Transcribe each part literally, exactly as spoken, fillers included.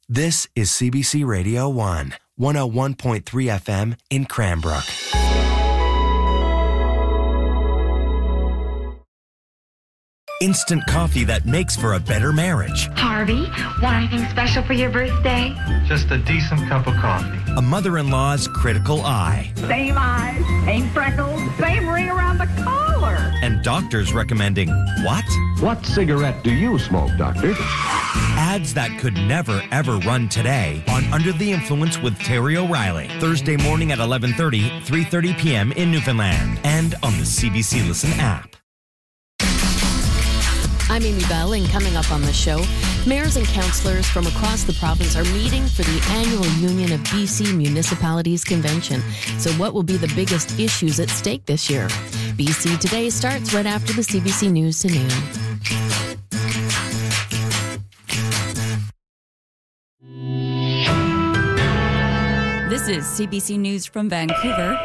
This is C B C Radio one, one oh one point three F M in Cranbrook. Instant coffee that makes for a better marriage. Harvey, want anything special for your birthday? Just a decent cup of coffee. A mother-in-law's critical eye. Same eyes, same freckles, same ring around the collar. And doctors recommending what? What cigarette do you smoke, doctor? Ads that could never, ever run today on Under the Influence with Terry O'Reilly. Thursday morning at eleven thirty, three thirty p.m. in Newfoundland. And on the C B C Listen app. I'm Amy Bell, and coming up on the show, mayors and councillors from across the province are meeting for the annual Union of B C Municipalities Convention. So what will be the biggest issues at stake this year? B C Today starts right after the C B C News to noon. This is C B C News from Vancouver.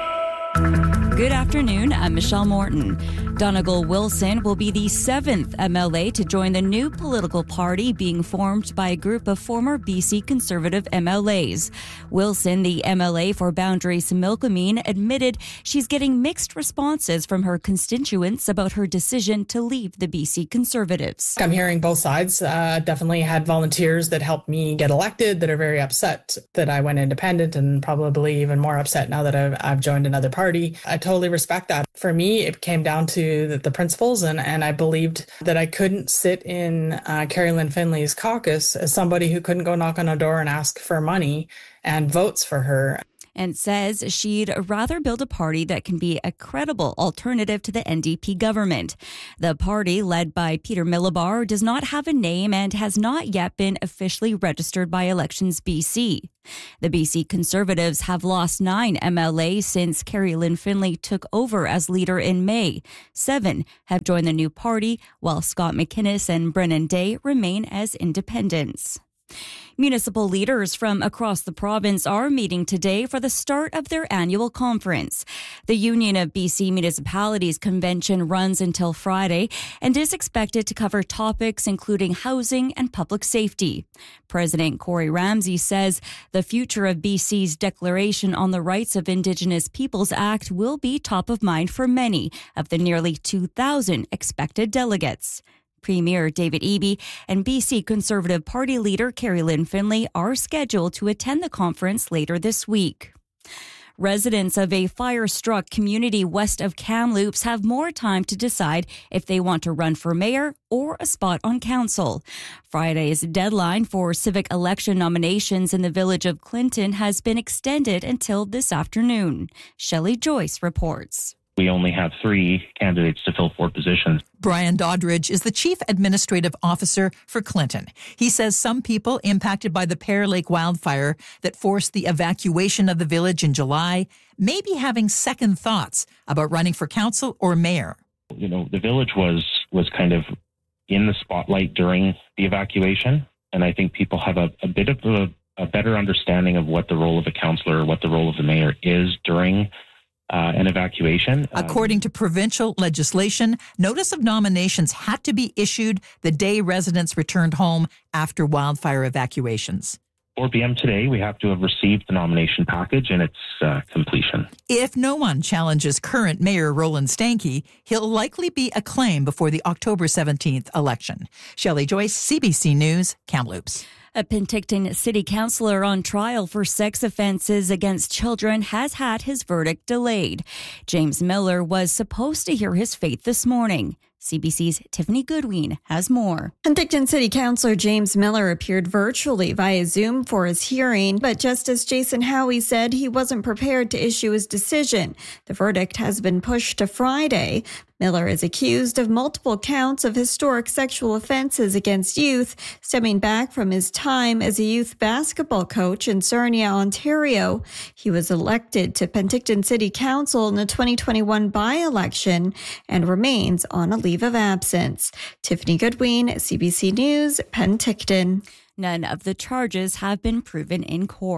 Good afternoon, I'm Michelle Morton. Donegal Wilson will be the seventh M L A to join the new political party being formed by a group of former B C Conservative M L As. Wilson, the M L A for Boundary-Similkameen, admitted she's getting mixed responses from her constituents about her decision to leave the B C Conservatives. I'm hearing both sides. Uh, definitely had volunteers that helped me get elected that are very upset that I went independent, and probably even more upset now that I've, I've joined another party. I totally respect that. For me, it came down to the, the principles, and, and I believed that I couldn't sit in uh, Carrie Lynn Finley's caucus as somebody who couldn't go knock on a door and ask for money and votes for her. And says she'd rather build a party that can be a credible alternative to the N D P government. The party, led by Peter Millibar, does not have a name and has not yet been officially registered by Elections B C. The B C Conservatives have lost nine M L As since Carrie Lynn Finley took over as leader in May. Seven have joined the new party, while Scott McInnes and Brennan Day remain as independents. Municipal leaders from across the province are meeting today for the start of their annual conference. The Union of B C Municipalities Convention runs until Friday and is expected to cover topics including housing and public safety. President Corey Ramsey says the future of B C's Declaration on the Rights of Indigenous Peoples Act will be top of mind for many of the nearly two thousand expected delegates. Premier David Eby and B C Conservative Party leader Carrie Lynn Finley are scheduled to attend the conference later this week. Residents of a fire-struck community west of Kamloops have more time to decide if they want to run for mayor or a spot on council. Friday's deadline for civic election nominations in the village of Clinton has been extended until this afternoon. Shelley Joyce reports. We only have three candidates to fill four positions. Brian Doddridge is the Chief Administrative Officer for Clinton. He says some people impacted by the Pear Lake wildfire that forced the evacuation of the village in July may be having second thoughts about running for council or mayor. You know, the village was was kind of in the spotlight during the evacuation, and I think people have a, a bit of a, a better understanding of what the role of a councillor or what the role of the mayor is during Uh, an evacuation. According to provincial legislation, notice of nominations had to be issued the day residents returned home after wildfire evacuations. four p.m. today, we have to have received the nomination package and its uh, completion. If no one challenges current Mayor Roland Stanky, he'll likely be acclaimed before the October seventeenth election. Shelley Joyce, C B C News, Kamloops. A Penticton city councillor on trial for sex offences against children has had his verdict delayed. James Miller was supposed to hear his fate this morning. C B C's Tiffany Goodwin has more. Penticton City Councillor James Miller appeared virtually via Zoom for his hearing, but Justice Jason Howie said he wasn't prepared to issue his decision. The verdict has been pushed to Friday. Miller is accused of multiple counts of historic sexual offenses against youth, stemming back from his time as a youth basketball coach in Sarnia, Ontario. He was elected to Penticton City Council in the twenty twenty-one by-election and remains on a leave of absence. Tiffany Goodwin, C B C News, Penticton. None of the charges have been proven in court.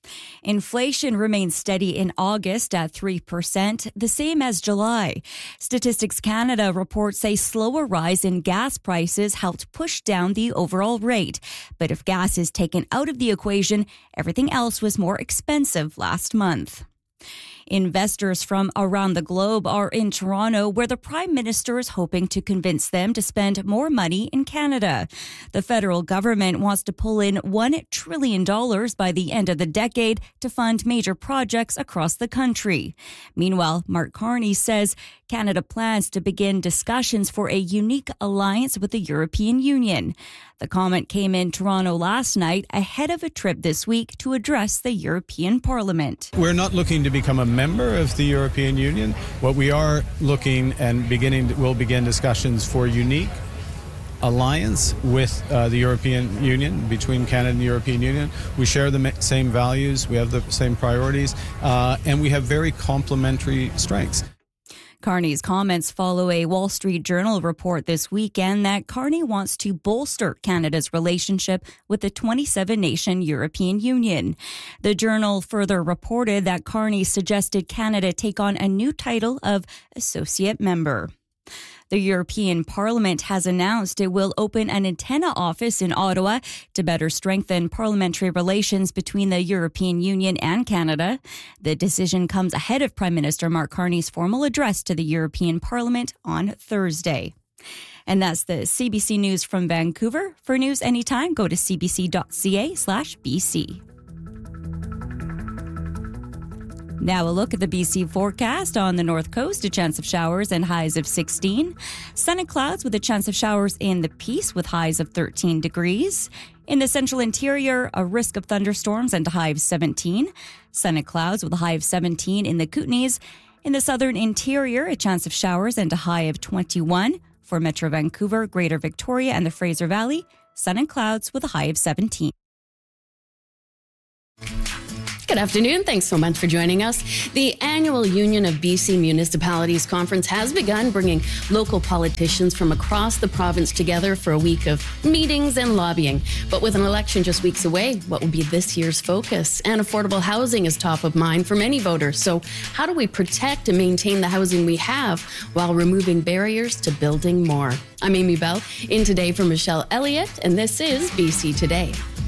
Inflation remains steady in August at three percent, the same as July. Statistics Canada reports a slower rise in gas prices helped push down the overall rate. But if gas is taken out of the equation, everything else was more expensive last month. Investors from around the globe are in Toronto, where the Prime Minister is hoping to convince them to spend more money in Canada. The federal government wants to pull in one trillion dollars by the end of the decade to fund major projects across the country. Meanwhile, Mark Carney says Canada plans to begin discussions for a unique alliance with the European Union. The comment came in Toronto last night ahead of a trip this week to address the European Parliament. We're not looking to become a member of the European Union. What we are looking and beginning, to, we'll begin discussions for unique alliance with uh, the European Union, between Canada and the European Union. We share the same values, we have the same priorities, uh, and we have very complementary strengths. Carney's comments follow a Wall Street Journal report this weekend that Carney wants to bolster Canada's relationship with the twenty-seven nation European Union. The Journal further reported that Carney suggested Canada take on a new title of associate member. The European Parliament has announced it will open an antenna office in Ottawa to better strengthen parliamentary relations between the European Union and Canada. The decision comes ahead of Prime Minister Mark Carney's formal address to the European Parliament on Thursday. And that's the C B C News from Vancouver. For news anytime, go to cbc.ca slash BC. Now a look at the B C forecast. On the north coast, a chance of showers and highs of sixteen. Sun and clouds with a chance of showers in the Peace with highs of thirteen degrees. In the central interior, a risk of thunderstorms and a high of seventeen. Sun and clouds with a high of seventeen in the Kootenays. In the southern interior, a chance of showers and a high of twenty-one. For Metro Vancouver, Greater Victoria and the Fraser Valley, sun and clouds with a high of seventeen. Good afternoon. Thanks so much for joining us. The annual Union of B C Municipalities Conference has begun, bringing local politicians from across the province together for a week of meetings and lobbying. But with an election just weeks away, what will be this year's focus? And affordable housing is top of mind for many voters. So how do we protect and maintain the housing we have while removing barriers to building more? I'm Amy Bell, in today for Michelle Elliott, and this is B C Today.